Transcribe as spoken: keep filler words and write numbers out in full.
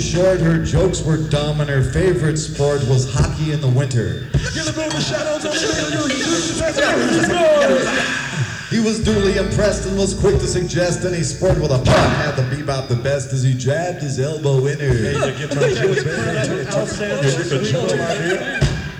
Short, her jokes were dumb, and her favorite sport was hockey in the winter. He was duly impressed and was quick to suggest any sport with a puck had the bebop the best as he jabbed his elbow in her.